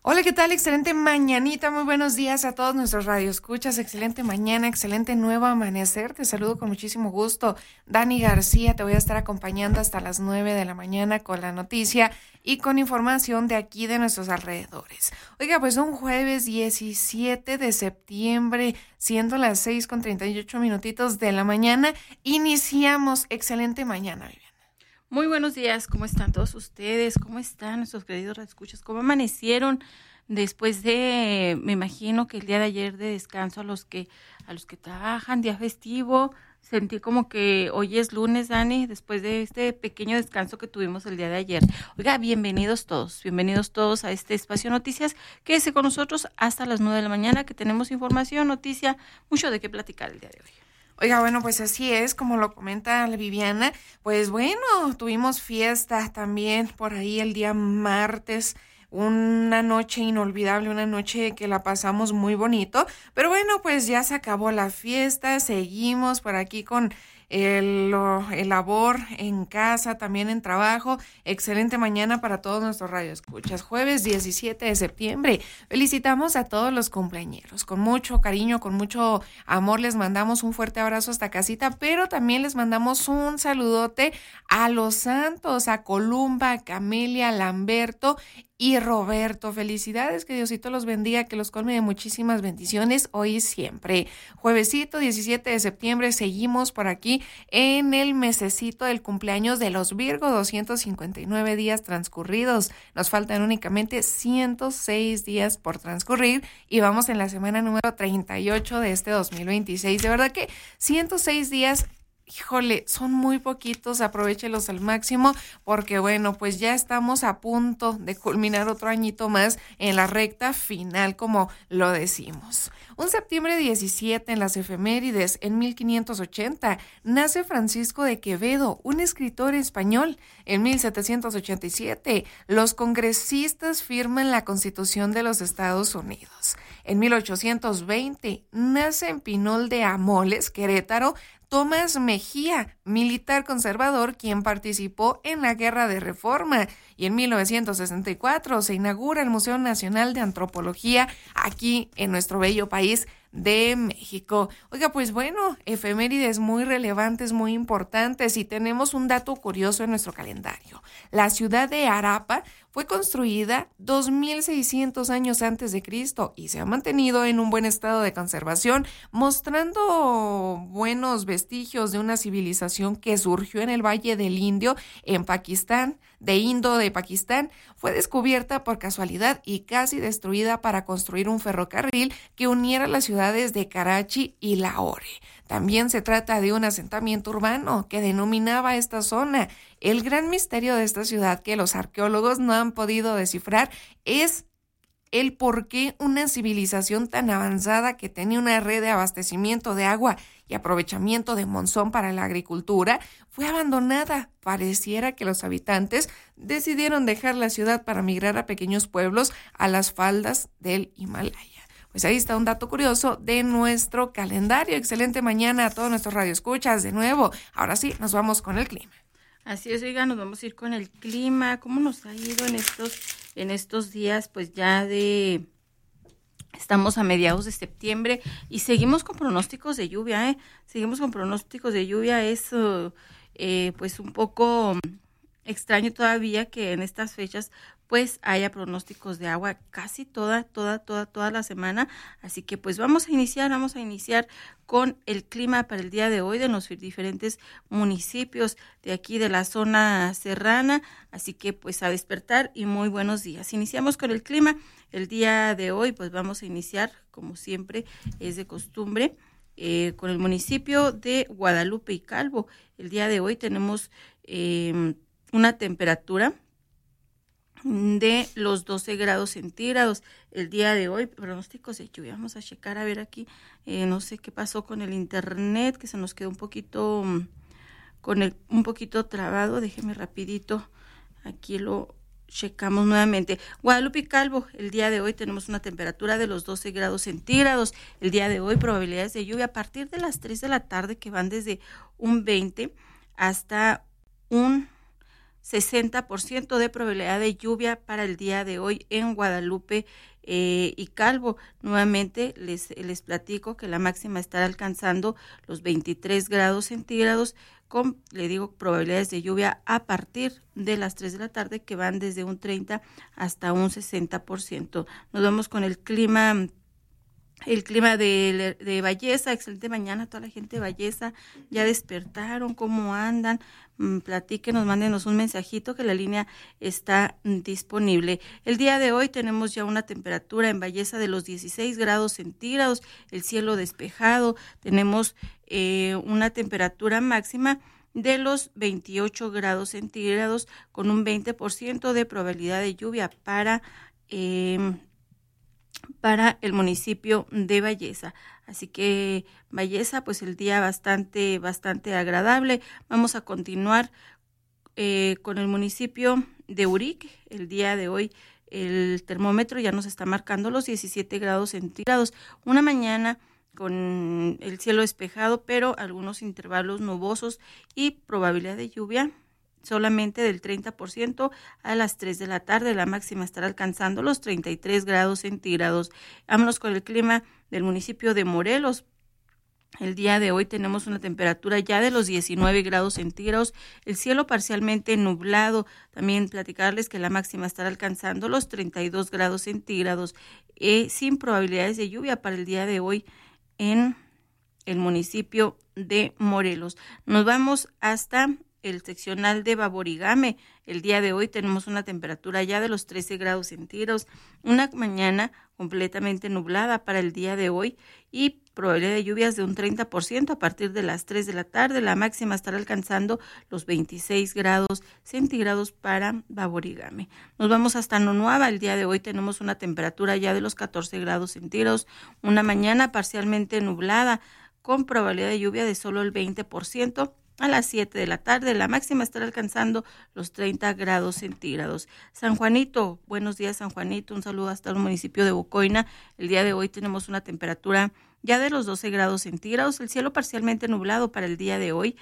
Hola, ¿qué tal? Excelente mañanita, muy buenos días a todos nuestros radioescuchas, excelente mañana, excelente nuevo amanecer, te saludo con muchísimo gusto. Dani García, te voy a estar acompañando hasta las 9 de la mañana con la noticia y con información de aquí de nuestros alrededores. Oiga, pues un jueves 17 de septiembre, siendo las 6:38 de la mañana, iniciamos excelente mañana, Viviana. Muy buenos días, ¿cómo están todos ustedes? ¿Cómo están nuestros queridos radioescuchas? ¿Cómo amanecieron después de, me imagino que el día de ayer de descanso a los que trabajan, día festivo? Sentí como que hoy es lunes, Dani, después de este pequeño descanso que tuvimos el día de ayer. Oiga, bienvenidos todos a este espacio Noticias. Quédese con nosotros hasta las 9 de la mañana, que tenemos información, noticia, mucho de qué platicar el día de hoy. Oiga, bueno, pues así es, como lo comenta la Viviana, pues bueno, tuvimos fiesta también por ahí el día martes, una noche inolvidable, una noche que la pasamos muy bonito, pero bueno, pues ya se acabó la fiesta, seguimos por aquí con el labor en casa, también en trabajo. Excelente mañana para todos nuestros radioescuchas. Jueves 17 de septiembre. Felicitamos a todos los cumpleañeros. Con mucho cariño, con mucho amor les mandamos un fuerte abrazo hasta casita, pero también les mandamos un saludote a los santos, a Columba, a Camelia, a Lamberto y Roberto. Felicidades, que Diosito los bendiga, que los colme de muchísimas bendiciones hoy y siempre. Juevesito 17 de septiembre, seguimos por aquí en el mesecito del cumpleaños de los Virgo, 259 días transcurridos. Nos faltan únicamente 106 días por transcurrir y vamos en la semana número 38 de este 2026. De verdad que 106 días, híjole, son muy poquitos, aprovéchelos al máximo porque bueno, pues ya estamos a punto de culminar otro añito más en la recta final, como lo decimos. Un septiembre 17 en las efemérides, en 1580, nace Francisco de Quevedo, un escritor español. En 1787, los congresistas firman la Constitución de los Estados Unidos. En 1820, nace en Pinol de Amoles, Querétaro, Tomás Mejía, militar conservador, quien participó en la Guerra de Reforma. Y en 1964 se inaugura el Museo Nacional de Antropología aquí en nuestro bello país de México. Oiga, pues bueno, efemérides muy relevantes, muy importantes, y tenemos un dato curioso en nuestro calendario. La ciudad de Harappa fue construida 2600 años antes de Cristo y se ha mantenido en un buen estado de conservación, mostrando buenos vestigios de una civilización que surgió en el Valle del Indio, en Pakistán, de Pakistán. Fue descubierta por casualidad y casi destruida para construir un ferrocarril que uniera las ciudades de Karachi y Lahore. También se trata de un asentamiento urbano que denominaba esta zona. El gran misterio de esta ciudad que los arqueólogos no han podido descifrar es el por qué una civilización tan avanzada que tenía una red de abastecimiento de agua y aprovechamiento de monzón para la agricultura fue abandonada. Pareciera que los habitantes decidieron dejar la ciudad para migrar a pequeños pueblos a las faldas del Himalaya. Pues ahí está un dato curioso de nuestro calendario. Excelente mañana a todos nuestros radioescuchas de nuevo. Ahora sí, nos vamos con el clima. Así es, oiga, nos vamos a ir con el clima. ¿Cómo nos ha ido en estos días? Pues ya estamos a mediados de septiembre y seguimos con pronósticos de lluvia, Seguimos con pronósticos de lluvia. Es pues un poco extraño todavía que en estas fechas pues haya pronósticos de agua casi toda la semana. Así que pues vamos a iniciar con el clima para el día de hoy de los diferentes municipios de aquí de la zona serrana. Así que pues a despertar y muy buenos días. Iniciamos con el clima. El día de hoy pues vamos a iniciar, como siempre es de costumbre, con el municipio de Guadalupe y Calvo. El día de hoy tenemos una temperatura de los 12 grados centígrados. El día de hoy, pronósticos de lluvia. Vamos a checar a ver aquí, no sé qué pasó con el internet, que se nos quedó un poquito un poquito trabado. Déjeme rapidito, aquí lo checamos nuevamente. Guadalupe y Calvo, el día de hoy tenemos una temperatura de los 12 grados centígrados. El día de hoy probabilidades de lluvia a partir de las 3 de la tarde, que van desde un 20 hasta un 60% de probabilidad de lluvia para el día de hoy en Guadalupe y Calvo. Nuevamente les platico que la máxima estará alcanzando los 23 grados centígrados con, le digo, probabilidades de lluvia a partir de las 3 de la tarde, que van desde un 30 hasta un 60%. Nos vamos con el clima de Belleza. Excelente mañana a toda la gente de Belleza. Ya despertaron, ¿cómo andan? Platíquenos, mándenos un mensajito que la línea está disponible. El día de hoy tenemos ya una temperatura en Belleza de los 16 grados centígrados, el cielo despejado. Tenemos una temperatura máxima de los 28 grados centígrados con un 20% de probabilidad de lluvia para el municipio de Belleza. Así que Belleza, pues el día bastante agradable. Vamos a continuar con el municipio de Urique. El día de hoy el termómetro ya nos está marcando los 17 grados centígrados. Una mañana con el cielo despejado, pero algunos intervalos nubosos y probabilidad de lluvia solamente del 30% a las 3 de la tarde. La máxima estará alcanzando los 33 grados centígrados. Vámonos con el clima del municipio de Morelos. El día de hoy tenemos una temperatura ya de los 19 grados centígrados, el cielo parcialmente nublado. También platicarles que la máxima estará alcanzando los 32 grados centígrados, sin probabilidades de lluvia para el día de hoy en el municipio de Morelos. Nos vamos hasta el seccional de Baborigame. El día de hoy tenemos una temperatura ya de los 13 grados centígrados, una mañana completamente nublada para el día de hoy y probabilidad de lluvias de un 30% a partir de las 3 de la tarde. La máxima estará alcanzando los 26 grados centígrados para Baborigame. Nos vamos hasta Nonuava. El día de hoy tenemos una temperatura ya de los 14 grados centígrados, una mañana parcialmente nublada con probabilidad de lluvia de solo el 20%. A las 7 de la tarde, la máxima estará alcanzando los 30 grados centígrados. San Juanito, buenos días San Juanito, un saludo hasta el municipio de Bocoina. El día de hoy tenemos una temperatura ya de los 12 grados centígrados, el cielo parcialmente nublado para el día de hoy,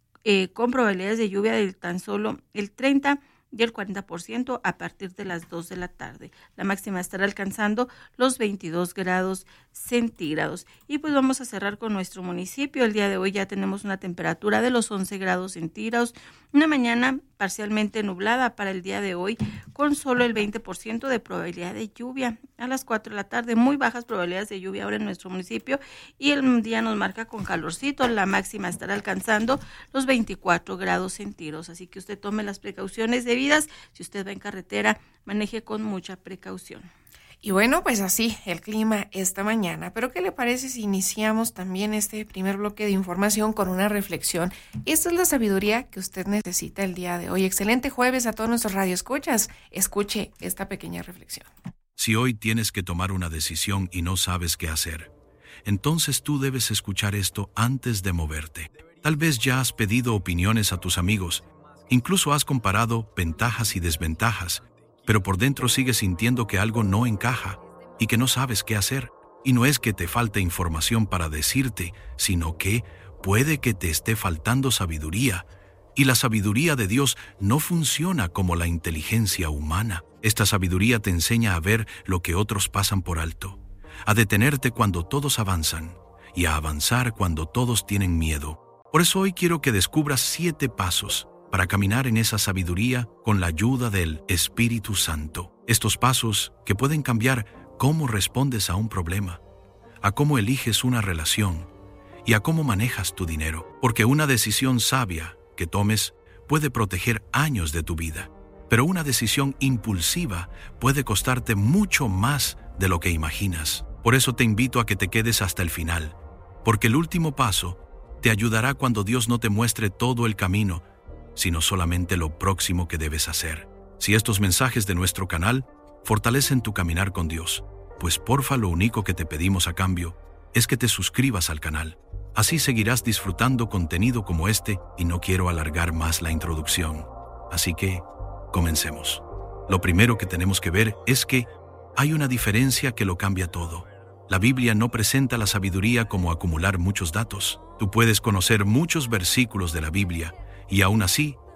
con probabilidades de lluvia de tan solo el 30 y el 40% a partir de las 2 de la tarde. La máxima estará alcanzando los 22 grados centígrados. Y pues vamos a cerrar con nuestro municipio. El día de hoy ya tenemos una temperatura de los 11 grados centígrados, una mañana parcialmente nublada para el día de hoy, con solo el 20% de probabilidad de lluvia. A las 4 de la tarde, muy bajas probabilidades de lluvia ahora en nuestro municipio, y el día nos marca con calorcito. La máxima estará alcanzando los 24 grados centígrados, así que usted tome las precauciones debidas. Si usted va en carretera, maneje con mucha precaución. Y bueno, pues así el clima esta mañana. Pero ¿qué le parece si iniciamos también este primer bloque de información con una reflexión? Esta es la sabiduría que usted necesita el día de hoy. Excelente jueves a todos nuestros radioescuchas. Escuche esta pequeña reflexión. Si hoy tienes que tomar una decisión y no sabes qué hacer, entonces tú debes escuchar esto antes de moverte. Tal vez ya has pedido opiniones a tus amigos, incluso has comparado ventajas y desventajas, pero por dentro sigues sintiendo que algo no encaja y que no sabes qué hacer. Y no es que te falte información para decirte, sino que puede que te esté faltando sabiduría. Y la sabiduría de Dios no funciona como la inteligencia humana. Esta sabiduría te enseña a ver lo que otros pasan por alto, a detenerte cuando todos avanzan y a avanzar cuando todos tienen miedo. Por eso hoy quiero que descubras 7 pasos para caminar en esa sabiduría con la ayuda del Espíritu Santo. Estos pasos que pueden cambiar cómo respondes a un problema, a cómo eliges una relación y a cómo manejas tu dinero. Porque una decisión sabia que tomes puede proteger años de tu vida, pero una decisión impulsiva puede costarte mucho más de lo que imaginas. Por eso te invito a que te quedes hasta el final, porque el último paso te ayudará cuando Dios no te muestre todo el camino, sino solamente lo próximo que debes hacer. Si estos mensajes de nuestro canal fortalecen tu caminar con Dios, pues porfa, lo único que te pedimos a cambio es que te suscribas al canal. Así seguirás disfrutando contenido como este y no quiero alargar más la introducción. Así que, comencemos. Lo primero que tenemos que ver es que hay una diferencia que lo cambia todo. La Biblia no presenta la sabiduría como acumular muchos datos. Tú puedes conocer muchos versículos de la Biblia y aún así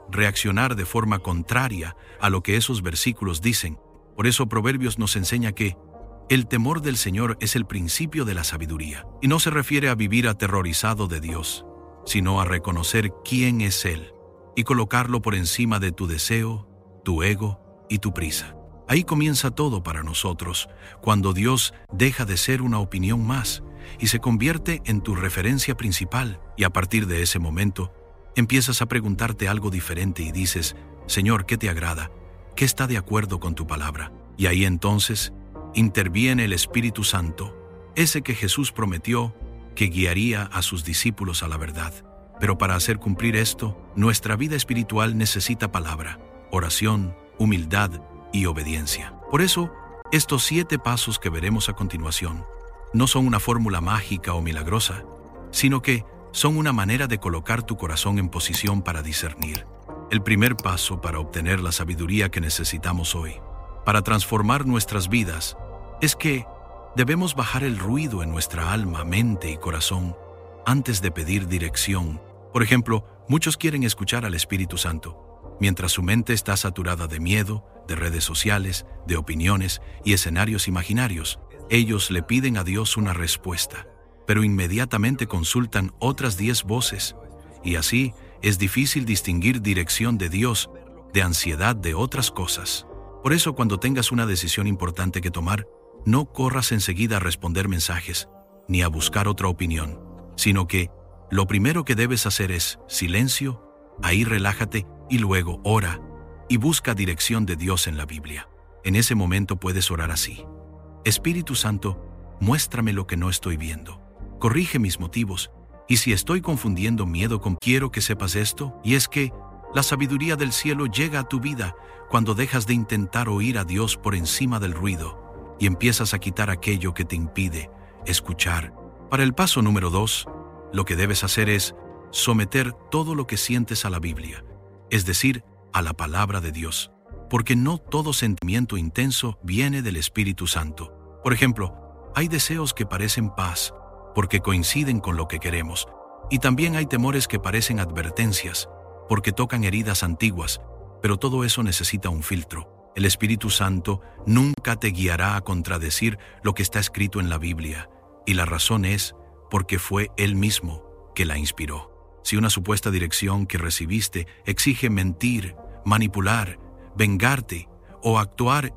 reaccionar de forma contraria a lo que esos versículos dicen. Por eso Proverbios nos enseña que el temor del Señor es el principio de la sabiduría, y no se refiere a vivir aterrorizado de Dios, sino a reconocer quién es Él y colocarlo por encima de tu deseo, tu ego y tu prisa. Ahí comienza todo para nosotros, cuando Dios deja de ser una opinión más y se convierte en tu referencia principal, y a partir de ese momento empiezas a preguntarte algo diferente y dices: Señor, ¿qué te agrada? ¿Qué está de acuerdo con tu palabra? Y ahí entonces interviene el Espíritu Santo, ese que Jesús prometió que guiaría a sus discípulos a la verdad. Pero para hacer cumplir esto, nuestra vida espiritual necesita palabra, oración, humildad y obediencia. Por eso, estos 7 pasos que veremos a continuación no son una fórmula mágica o milagrosa, sino que son una manera de colocar tu corazón en posición para discernir. El primer paso para obtener la sabiduría que necesitamos hoy, para transformar nuestras vidas, es que debemos bajar el ruido en nuestra alma, mente y corazón antes de pedir dirección. Por ejemplo, muchos quieren escuchar al Espíritu Santo, mientras su mente está saturada de miedo, de redes sociales, de opiniones y escenarios imaginarios. Ellos le piden a Dios una respuesta, pero inmediatamente consultan otras 10 voces, y así es difícil distinguir dirección de Dios de ansiedad de otras cosas. Por eso, cuando tengas una decisión importante que tomar, no corras enseguida a responder mensajes, ni a buscar otra opinión, sino que lo primero que debes hacer es silencio, ahí relájate y luego ora y busca dirección de Dios en la Biblia. En ese momento puedes orar así: Espíritu Santo, muéstrame lo que no estoy viendo, corrige mis motivos, y si estoy confundiendo miedo con quiero que sepas esto, y es que la sabiduría del cielo llega a tu vida cuando dejas de intentar oír a Dios por encima del ruido y empiezas a quitar aquello que te impide escuchar. Para el paso número 2, lo que debes hacer es someter todo lo que sientes a la Biblia, es decir, a la palabra de Dios, porque no todo sentimiento intenso viene del Espíritu Santo. Por ejemplo, hay deseos que parecen paz, porque coinciden con lo que queremos, y también hay temores que parecen advertencias, porque tocan heridas antiguas, pero todo eso necesita un filtro. El Espíritu Santo nunca te guiará a contradecir lo que está escrito en la Biblia, y la razón es porque fue Él mismo que la inspiró. Si una supuesta dirección que recibiste exige mentir, manipular, vengarte o actuar